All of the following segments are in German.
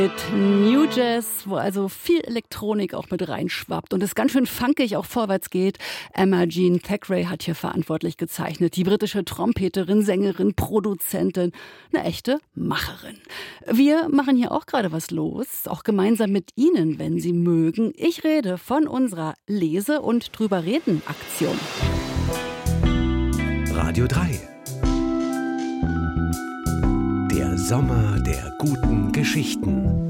Mit New Jazz, wo also viel Elektronik auch mit reinschwappt und es ganz schön funkig auch vorwärts geht. Emma Jean Thackeray hat hier verantwortlich gezeichnet. Die britische Trompeterin, Sängerin, Produzentin, eine echte Macherin. Wir machen hier auch gerade was los, auch gemeinsam mit Ihnen, wenn Sie mögen. Ich rede von unserer Lese- und Drüber-Reden-Aktion. Radio 3. Der Sommer der guten Geschichten.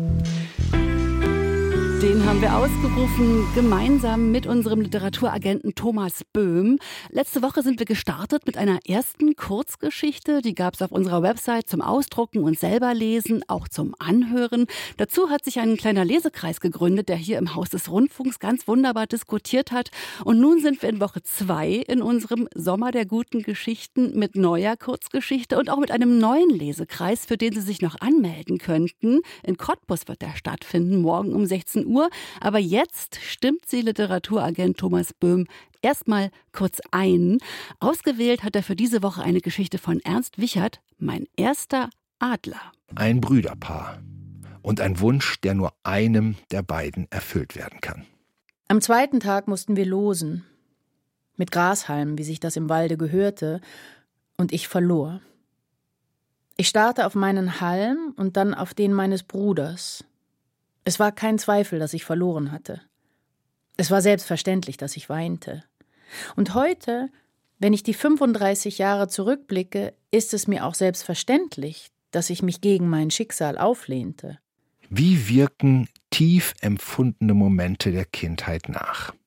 Den haben wir ausgerufen, gemeinsam mit unserem Literaturagenten Thomas Böhm. Letzte Woche sind wir gestartet mit einer ersten Kurzgeschichte. Die gab es auf unserer Website zum Ausdrucken und selber lesen, auch zum Anhören. Dazu hat sich ein kleiner Lesekreis gegründet, der hier im Haus des Rundfunks ganz wunderbar diskutiert hat. Und nun sind wir in Woche 2 in unserem Sommer der guten Geschichten mit neuer Kurzgeschichte und auch mit einem neuen Lesekreis, für den Sie sich noch anmelden könnten. In Cottbus wird der stattfinden, morgen um 16 Uhr. Aber jetzt stimmt Sie Literaturagent Thomas Böhm erstmal kurz ein. Ausgewählt hat er für diese Woche eine Geschichte von Ernst Wiechert, Mein erster Adler. Ein Brüderpaar und ein Wunsch, der nur einem der beiden erfüllt werden kann. Am zweiten Tag mussten wir losen. Mit Grashalmen, wie sich das im Walde gehörte, und ich verlor. Ich starrte auf meinen Halm und dann auf den meines Bruders. Es war kein Zweifel, dass ich verloren hatte. Es war selbstverständlich, dass ich weinte. Und heute, wenn ich die 35 Jahre zurückblicke, ist es mir auch selbstverständlich, dass ich mich gegen mein Schicksal auflehnte. Wie wirken tief empfundene Momente der Kindheit nach?